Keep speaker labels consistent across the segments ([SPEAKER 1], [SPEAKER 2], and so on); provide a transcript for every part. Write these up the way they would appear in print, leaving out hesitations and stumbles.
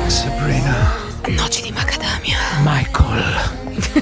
[SPEAKER 1] Sabrina.
[SPEAKER 2] Noci di macadamia.
[SPEAKER 3] Michael.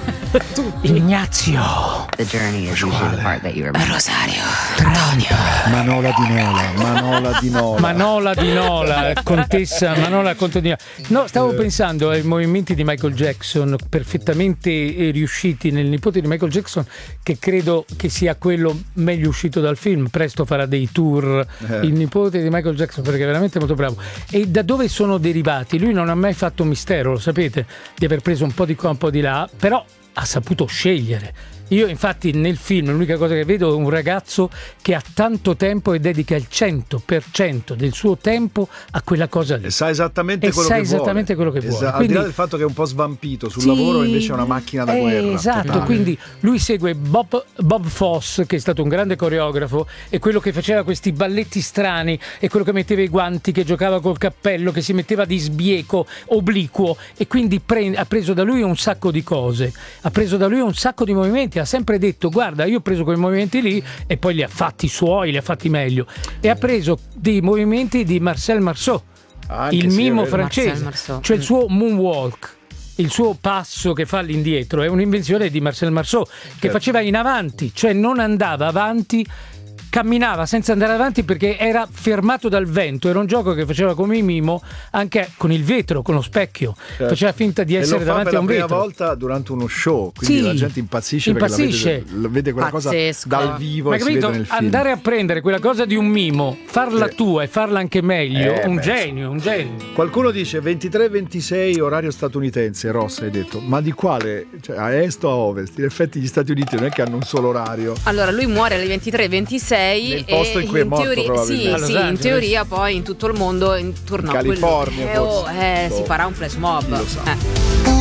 [SPEAKER 3] Ignazio.
[SPEAKER 2] The journey is usually the part that you remember. Rosario.
[SPEAKER 1] Manola di Nola.
[SPEAKER 3] Manola di Nola, contessa Manola Conte di Nola. No, stavo pensando ai movimenti di Michael Jackson perfettamente riusciti nel nipote di Michael Jackson, che credo che sia quello meglio uscito dal film. Presto farà dei tour il nipote di Michael Jackson, perché è veramente molto bravo. E da dove sono derivati? Lui non ha mai fatto mistero, lo sapete, di aver preso un po' di qua, un po' di là, però ha saputo scegliere. Io infatti nel film l'unica cosa che vedo è un ragazzo che ha tanto tempo e dedica il 100% del suo tempo a quella cosa lì.
[SPEAKER 1] E sa esattamente quello che vuole. Al di là del fatto che è un po' svampito sul lavoro, invece è una macchina da guerra.
[SPEAKER 3] Esatto,
[SPEAKER 1] totale.
[SPEAKER 3] quindi lui segue Bob Fosse, che è stato un grande coreografo, e quello che faceva questi balletti strani, e quello che metteva i guanti, che giocava col cappello, che si metteva di sbieco, obliquo, e quindi ha preso da lui un sacco di cose, ha preso da lui un sacco di movimenti. Ha sempre detto: guarda, io ho preso quei movimenti lì, e poi li ha fatti suoi, li ha fatti meglio, e ha preso dei movimenti di Marcel Marceau, il mimo francese, cioè il suo moonwalk, il suo passo che fa all'indietro è un'invenzione di Marcel Marceau, che faceva in avanti, cioè non andava avanti, camminava senza andare avanti perché era fermato dal vento. Era un gioco che faceva come il mimo, anche con il vetro, con lo specchio, faceva finta di essere davanti a un vetro.
[SPEAKER 1] E lo fa per la prima volta durante uno show, quindi la gente impazzisce. Perché vede quella
[SPEAKER 2] Pazzesco.
[SPEAKER 1] cosa dal vivo.
[SPEAKER 3] Ma
[SPEAKER 1] e si vede nel film.
[SPEAKER 3] Andare a prendere quella cosa di un mimo, farla tua e farla anche meglio, un genio.
[SPEAKER 1] Qualcuno dice 23-26 orario statunitense. Ross, hai detto, ma di quale? Cioè, a est o a ovest? In effetti gli Stati Uniti non è che hanno un solo orario.
[SPEAKER 2] Allora lui muore alle 23:26
[SPEAKER 1] nel posto in cui è morto, probabilmente.
[SPEAKER 2] sì, in teoria poi in tutto il mondo intorno
[SPEAKER 1] California,
[SPEAKER 2] si farà un flash mob.
[SPEAKER 1] Chi lo sa.